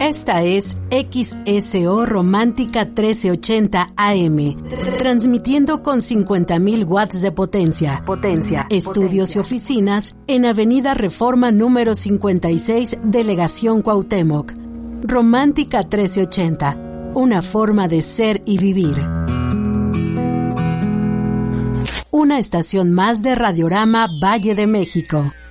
Esta es XSO Romántica 1380 AM, transmitiendo con 50.000 watts de potencia. Estudios y oficinas en Avenida Reforma número 56, Delegación Cuauhtémoc. Romántica 1380, una forma de ser y vivir. Una estación más de Radiorama Valle de México.